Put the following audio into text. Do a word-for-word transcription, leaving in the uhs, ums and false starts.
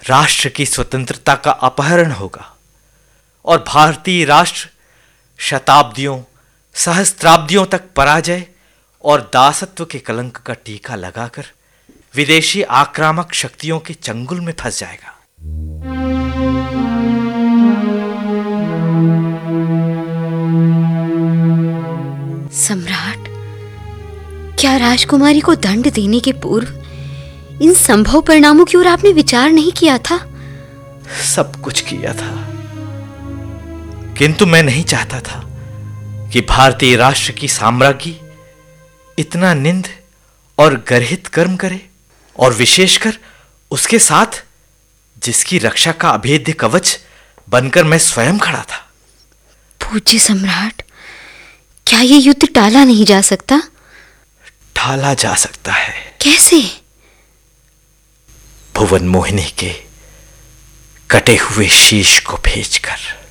राष्ट्र की स्वतंत्रता का अपहरण होगा और भारतीय राष्ट्र शताब्दियों सहस्त्राब्दियों तक पराजय और दासत्व के कलंक का टीका लगाकर विदेशी आक्रामक शक्तियों के चंगुल में फंस जाएगा। सम्राट, क्या राजकुमारी को दंड देने के पूर्व इन संभव परिणामों की ओर आपने विचार नहीं किया था? सब कुछ किया था, किंतु मैं नहीं चाहता था कि भारतीय राष्ट्र की साम्राज्ञी इतना निंद और गर्हित कर्म करे, और विशेषकर उसके साथ जिसकी रक्षा का अभेद्य कवच बनकर मैं स्वयं खड़ा था। पूज्य सम्राट, क्या यह युद्ध टाला नहीं जा सकता? टाला जा सकता है। कैसे? भुवन मोहिनी के कटे हुए शीश को भेजकर।